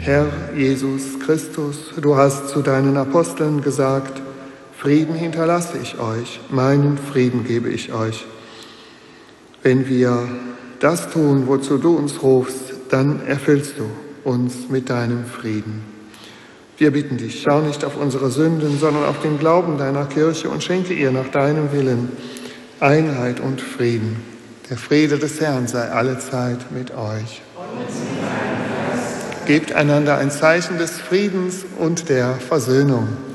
Herr Jesus Christus, du hast zu deinen Aposteln gesagt, Frieden hinterlasse ich euch, meinen Frieden gebe ich euch. Wenn wir das tun, wozu du uns rufst, dann erfüllst du uns mit deinem Frieden. Wir bitten dich, schau nicht auf unsere Sünden, sondern auf den Glauben deiner Kirche und schenke ihr nach deinem Willen Einheit und Frieden. Der Friede des Herrn sei allezeit mit euch. Gebt einander ein Zeichen des Friedens und der Versöhnung.